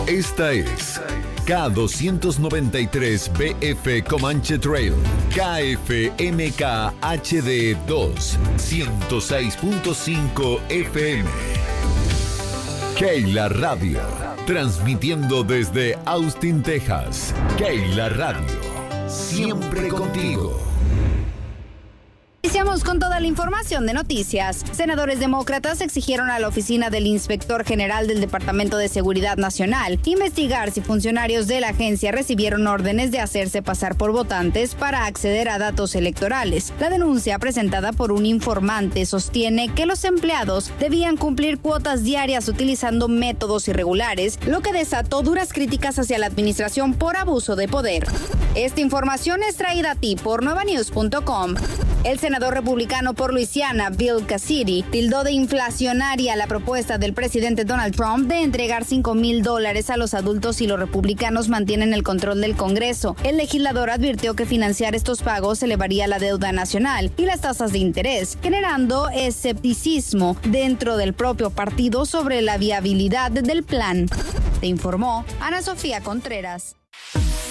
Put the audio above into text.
Esta es K293BF Comanche Trail, KFMK HD 2, 106.5 FM. Keila Radio, transmitiendo desde Austin, Texas. Keila Radio, siempre contigo. Iniciamos con toda la información de noticias. Senadores demócratas exigieron a la oficina del Inspector General del Departamento de Seguridad Nacional investigar si funcionarios de la agencia recibieron órdenes de hacerse pasar por votantes para acceder a datos electorales. La denuncia presentada por un informante sostiene que los empleados debían cumplir cuotas diarias utilizando métodos irregulares, lo que desató duras críticas hacia la administración por abuso de poder. Esta información es traída a ti por nuevanews.com. El senador republicano por Luisiana, Bill Cassidy, tildó de inflacionaria la propuesta del presidente Donald Trump de entregar $5,000 a los adultos si los republicanos mantienen el control del Congreso. El legislador advirtió que financiar estos pagos elevaría la deuda nacional y las tasas de interés, generando escepticismo dentro del propio partido sobre la viabilidad del plan. Te informó Ana Sofía Contreras.